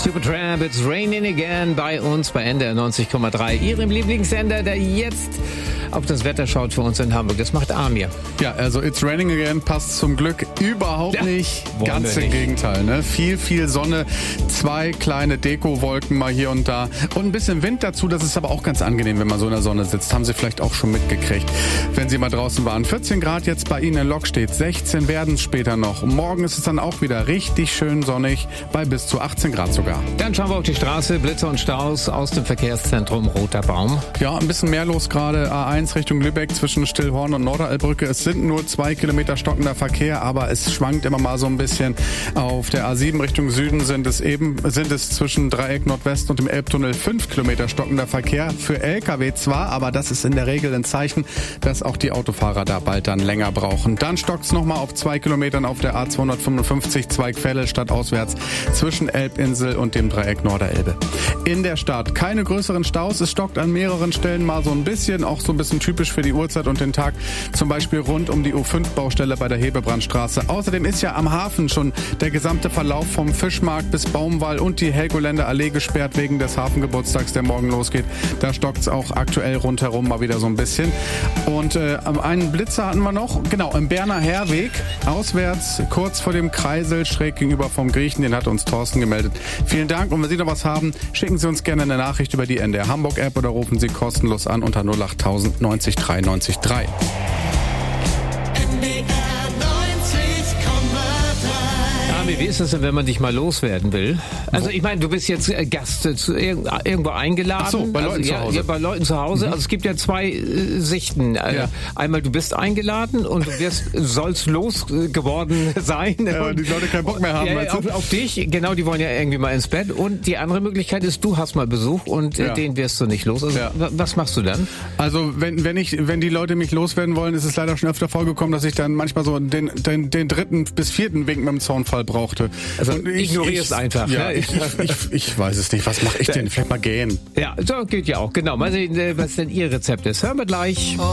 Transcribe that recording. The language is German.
Supertramp, It's Raining Again bei uns bei NDR 90,3. Ihrem Lieblingssender, der jetzt auf das Wetter schaut für uns in Hamburg. Das macht Amir. Ja, also It's Raining Again passt zum Glück überhaupt nicht. Ganz im Gegenteil. Ne? Viel Sonne, 2 kleine Dekowolken mal hier und da und ein bisschen Wind dazu. Das ist aber auch ganz angenehm, wenn man so in der Sonne sitzt. Haben Sie vielleicht auch schon mitgekriegt, wenn Sie mal draußen waren. 14 Grad jetzt bei Ihnen in Lokstedt, 16 werden es später noch. Morgen ist es dann auch wieder richtig schön sonnig, bei bis zu 18 Grad sogar. Dann schauen wir auf die Straße, Blitze und Staus aus dem Verkehrszentrum Roter Baum. Ja, ein bisschen mehr los gerade. A1 Richtung Lübeck zwischen Stillhorn und Norderelbbrücke. Es sind nur 2 Kilometer stockender Verkehr, aber es schwankt immer mal so ein bisschen. Auf der A7 Richtung Süden sind es zwischen Dreieck Nordwest und dem Elbtunnel 5 Kilometer stockender Verkehr. Für LKW zwar, aber das ist in der Regel ein Zeichen, dass auch die Autofahrer da bald dann länger brauchen. Dann stockt es nochmal auf 2 Kilometern auf der A255 Zweigfälle stadtauswärts zwischen Elbinsel und dem Dreieck Norderelbe. In der Stadt keine größeren Staus. Es stockt an mehreren Stellen mal so ein bisschen, auch so ein bisschen typisch für die Uhrzeit und den Tag. Zum Beispiel rund um die U5-Baustelle bei der Hebebrandstraße. Außerdem ist ja am Hafen schon der gesamte Verlauf vom Fischmarkt bis Baumwall und die Helgoländer Allee gesperrt wegen des Hafengeburtstags, der morgen losgeht. Da stockt es auch aktuell rundherum mal wieder so ein bisschen. Und einen Blitzer hatten wir noch, genau, im Berner Herweg, auswärts, kurz vor dem Kreisel, schräg gegenüber vom Griechen, den hat uns Thorsten gemeldet. Vielen Dank und wenn Sie noch was haben, schicken Sie uns gerne eine Nachricht über die NDR Hamburg App oder rufen Sie kostenlos an unter 08000 90 3 90 3. Wie ist es denn, wenn man dich mal loswerden will? Also ich meine, du bist jetzt Gast irgendwo eingeladen. Ach so, bei Leuten zu Hause. Ja, bei Leuten zu Hause. Also es gibt ja 2 Sichten. Ja. Einmal, du bist eingeladen und du sollst losgeworden sein. Ja, und die Leute keinen Bock mehr haben. Auf dich, genau, die wollen ja irgendwie mal ins Bett. Und die andere Möglichkeit ist, du hast mal Besuch und den wirst du nicht los. Also was machst du dann? Also wenn die Leute mich loswerden wollen, ist es leider schon öfter vorgekommen, dass ich dann manchmal so den 3. bis 4. Wink mit dem Zaunfall brauche. Also ignoriere es einfach. Ja, ich weiß es nicht. Was mache ich denn? Vielleicht mal gehen. Ja, so geht ja auch. Genau. Mal sehen, was denn Ihr Rezept ist. Hören wir gleich.